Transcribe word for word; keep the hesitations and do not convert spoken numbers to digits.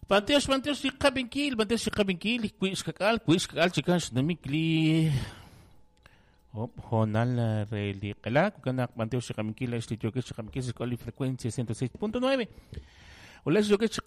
Panteos, panteos, si kabinkil, panteos si kabinkil, quiz kakal, quiz kakal, chicas, namikli. Hop, honal reli kala, kukanak panteos si kabinkil, este yo que si kabinkil, si frecuencia ciento seis punto nueve. Hola, yo que